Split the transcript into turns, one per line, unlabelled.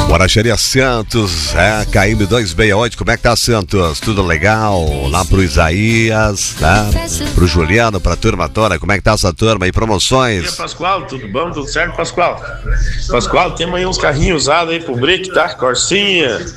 Borracharia Santos, KM 268, como é que tá, Santos? Tudo legal? Lá pro Isaías, tá? Pro Juliano, pra turma toda, como é que tá essa turma aí? Promoções?
E aí, Pascoal, tudo bom? Tudo certo, Pascoal? Pascoal, temos aí uns carrinhos usados aí pro break, tá? Corsinha,